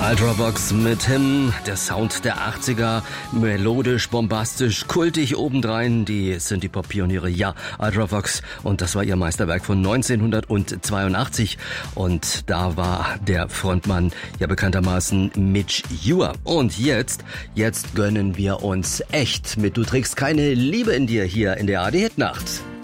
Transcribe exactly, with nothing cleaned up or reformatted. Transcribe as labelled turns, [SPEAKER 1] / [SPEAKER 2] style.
[SPEAKER 1] Ultravox mit Him, der Sound der achtziger, melodisch, bombastisch, kultig obendrein, die sind die Pop-Pioniere, ja, Ultravox, und das war ihr Meisterwerk von neunzehnhundertzweiundachtzig, und da war der Frontmann ja bekanntermaßen Midge Ure. Und jetzt, jetzt gönnen wir uns echt mit Du trägst keine Liebe in dir hier in der A R D Hitnacht.